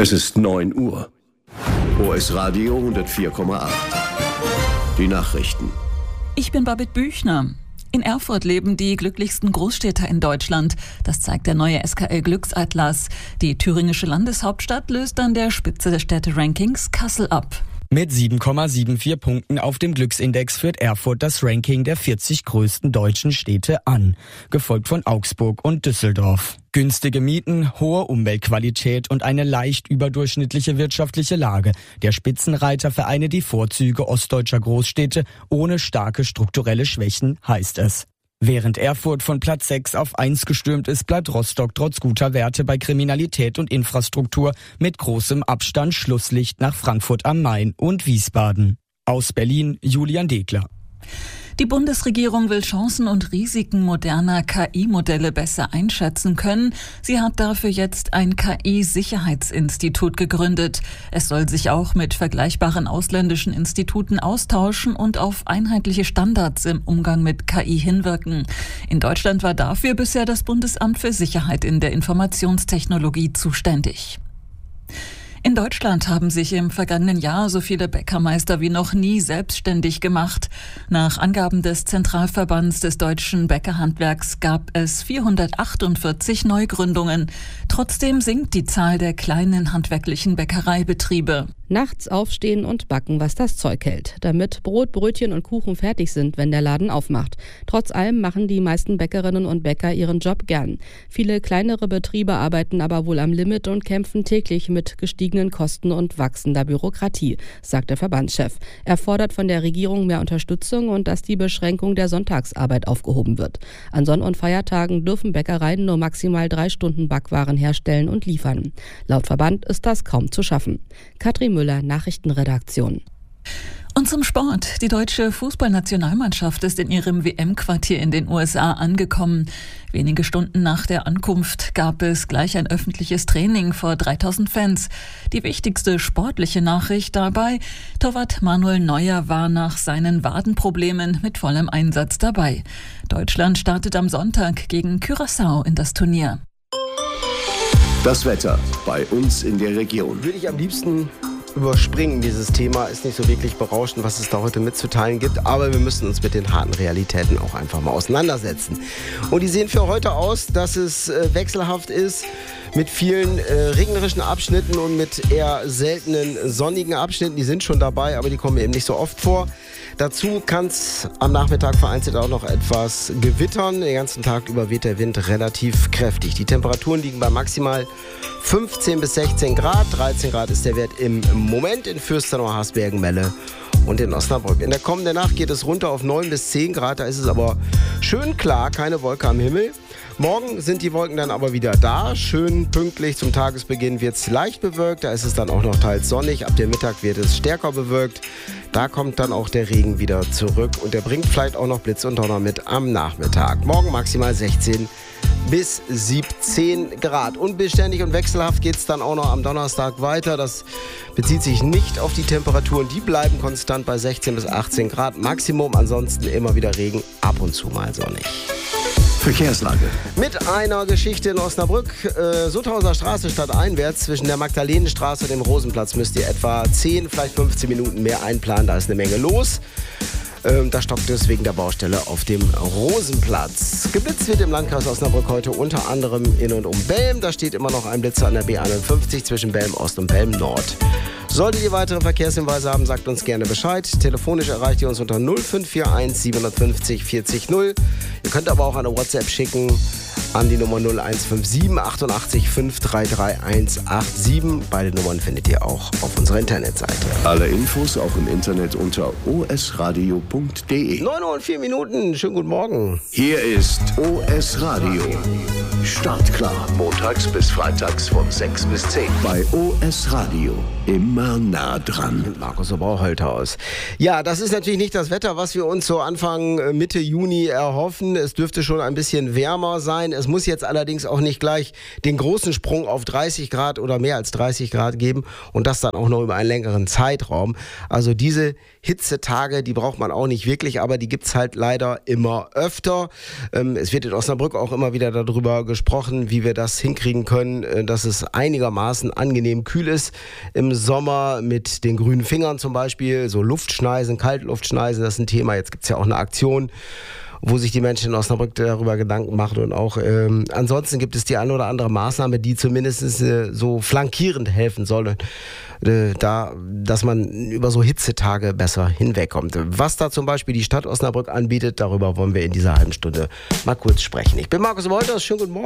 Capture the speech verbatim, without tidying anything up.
Es ist neun Uhr. O S Radio hundertvier Komma acht. Die Nachrichten. Ich bin Babette Büchner. In Erfurt leben die glücklichsten Großstädter in Deutschland. Das zeigt der neue S K L-Glücksatlas. Die thüringische Landeshauptstadt löst an der Spitze des Städte-Rankings Kassel ab. Mit sieben Komma vierundsiebzig Punkten auf dem Glücksindex führt Erfurt das Ranking der vierzig größten deutschen Städte an, gefolgt von Augsburg und Düsseldorf. Günstige Mieten, hohe Umweltqualität und eine leicht überdurchschnittliche wirtschaftliche Lage. Der Spitzenreiter vereine die Vorzüge ostdeutscher Großstädte ohne starke strukturelle Schwächen, heißt es. Während Erfurt von Platz sechs auf eins gestürmt ist, bleibt Rostock trotz guter Werte bei Kriminalität und Infrastruktur mit großem Abstand Schlusslicht nach Frankfurt am Main und Wiesbaden. Aus Berlin, Julian Degler. Die Bundesregierung will Chancen und Risiken moderner K I-Modelle besser einschätzen können. Sie hat dafür jetzt ein K I-Sicherheitsinstitut gegründet. Es soll sich auch mit vergleichbaren ausländischen Instituten austauschen und auf einheitliche Standards im Umgang mit K I hinwirken. In Deutschland war dafür bisher das Bundesamt für Sicherheit in der Informationstechnologie zuständig. In Deutschland haben sich im vergangenen Jahr so viele Bäckermeister wie noch nie selbstständig gemacht. Nach Angaben des Zentralverbands des deutschen Bäckerhandwerks gab es vierhundertachtundvierzig Neugründungen. Trotzdem sinkt die Zahl der kleinen handwerklichen Bäckereibetriebe. Nachts aufstehen und backen, was das Zeug hält, damit Brot, Brötchen und Kuchen fertig sind, wenn der Laden aufmacht. Trotz allem machen die meisten Bäckerinnen und Bäcker ihren Job gern. Viele kleinere Betriebe arbeiten aber wohl am Limit und kämpfen täglich mit gestiegenen Kosten und wachsender Bürokratie, sagt der Verbandschef. Er fordert von der Regierung mehr Unterstützung und dass die Beschränkung der Sonntagsarbeit aufgehoben wird. An Sonn- und Feiertagen dürfen Bäckereien nur maximal drei Stunden Backwaren herstellen und liefern. Laut Verband ist das kaum zu schaffen. Katrin Müller, Nachrichtenredaktion. Und zum Sport. Die deutsche Fußballnationalmannschaft ist in ihrem W M-Quartier in den U S A angekommen. Wenige Stunden nach der Ankunft gab es gleich ein öffentliches Training vor dreitausend Fans. Die wichtigste sportliche Nachricht dabei: Torwart Manuel Neuer war nach seinen Wadenproblemen mit vollem Einsatz dabei. Deutschland startet am Sonntag gegen Curaçao in das Turnier. Das Wetter bei uns in der Region. Würde ich am liebsten überspringen, dieses Thema. Ist nicht so wirklich berauschend, was es da heute mitzuteilen gibt, aber wir müssen uns mit den harten Realitäten auch einfach mal auseinandersetzen. Und die sehen für heute aus, dass es äh, wechselhaft ist, mit vielen äh, regnerischen Abschnitten und mit eher seltenen sonnigen Abschnitten. Die sind schon dabei, aber die kommen eben nicht so oft vor. Dazu kann es am Nachmittag vereinzelt auch noch etwas gewittern. Den ganzen Tag über weht der Wind relativ kräftig. Die Temperaturen liegen bei maximal fünfzehn bis sechzehn Grad. dreizehn Grad ist der Wert im Moment in Fürstenau, Hasbergen, Melle und in Osnabrück. In der kommenden Nacht geht es runter auf neun bis zehn Grad. Da ist es aber schön klar, keine Wolke am Himmel. Morgen sind die Wolken dann aber wieder da. Schön pünktlich zum Tagesbeginn wird es leicht bewölkt. Da ist es dann auch noch teils sonnig. Ab dem Mittag wird es stärker bewölkt. Da kommt dann auch der Regen wieder zurück. Und der bringt vielleicht auch noch Blitz und Donner mit am Nachmittag. Morgen maximal sechzehn bis siebzehn Grad. Unbeständig und wechselhaft geht es dann auch noch am Donnerstag weiter. Das bezieht sich nicht auf die Temperaturen. Die bleiben konstant bei sechzehn bis achtzehn Grad Maximum. Ansonsten immer wieder Regen, ab und zu mal sonnig. Verkehrslage. Mit einer Geschichte in Osnabrück. Äh, Sutthauser Straße stadteinwärts zwischen der Magdalenenstraße und dem Rosenplatz müsst ihr etwa zehn, vielleicht fünfzehn Minuten mehr einplanen. Da ist eine Menge los. Ähm, da stockt es wegen der Baustelle auf dem Rosenplatz. Geblitzt wird im Landkreis Osnabrück heute unter anderem in und um Belm. Da steht immer noch ein Blitzer an der B einundfünfzig zwischen Belm Ost und Belm Nord. Solltet ihr weitere Verkehrshinweise haben, sagt uns gerne Bescheid. Telefonisch erreicht ihr uns unter null fünf vier eins siebenundfünfzig vierzig null. Ihr könnt aber auch eine WhatsApp schicken an die Nummer null eins fünf sieben achtundachtzig fünf drei drei eins acht sieben. Beide Nummern findet ihr auch auf unserer Internetseite. Alle Infos auch im Internet unter o s radio punkt d e. neun Uhr und vier Minuten. Schönen guten Morgen. Hier ist O S Radio. Startklar. Montags bis freitags von sechs bis zehn. Bei O S Radio. Immer nah dran. Mit Markus Oberholthaus. Ja, das ist natürlich nicht das Wetter, was wir uns so Anfang Mitte Juni erhoffen. Es dürfte schon ein bisschen wärmer sein. Es muss jetzt allerdings auch nicht gleich den großen Sprung auf dreißig Grad oder mehr als dreißig Grad geben und das dann auch noch über einen längeren Zeitraum. Also diese Hitzetage, die braucht man auch nicht wirklich, aber die gibt's halt leider immer öfter. Es wird in Osnabrück auch immer wieder darüber gesprochen, gesprochen, wie wir das hinkriegen können, dass es einigermaßen angenehm kühl ist im Sommer mit den grünen Fingern zum Beispiel, so Luftschneisen, Kaltluftschneisen, das ist ein Thema. Jetzt gibt es ja auch eine Aktion, wo sich die Menschen in Osnabrück darüber Gedanken machen und auch ähm, ansonsten gibt es die eine oder andere Maßnahme, die zumindest äh, so flankierend helfen soll, äh, da, dass man über so Hitzetage besser hinwegkommt. Was da zum Beispiel die Stadt Osnabrück anbietet, darüber wollen wir in dieser halben Stunde mal kurz sprechen. Ich bin Markus Wolters, schönen guten Morgen.